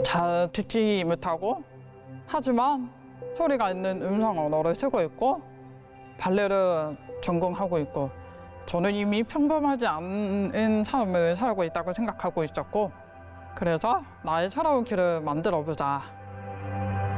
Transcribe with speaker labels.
Speaker 1: 잘 듣지 못하고 하지만 소리가 있는 음성 언어를 쓰고 있고 발레를 전공하고 있고 저는 이미 평범하지 않은 삶을 살고 있다고 생각하고 있었고 그래서 나의 새로운 길을 만들어 보자